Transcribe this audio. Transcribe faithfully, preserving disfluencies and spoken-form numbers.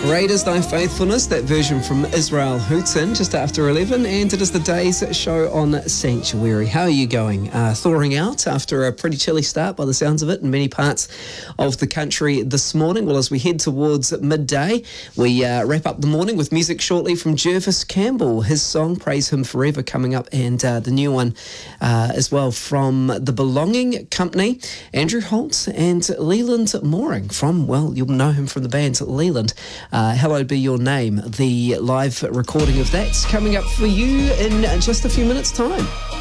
Great is Thy Faithfulness, that version from Israel Houghton, just after eleven, and it is the day's show on Sanctuary. How are you going? Uh, thawing out after a pretty chilly start by the sounds of it in many parts of the country this morning. Well, as we head towards midday, we uh, wrap up the morning with music shortly from Jervis Campbell. His song, Praise Him Forever, coming up, and uh, the new one uh, as well from The Belonging Company, Andrew Holtz and Leland Mooring from, well, you'll know him from the band Leland. Uh, Hallowed Be Your Name. The live recording of that's coming up for you in just a few minutes' time.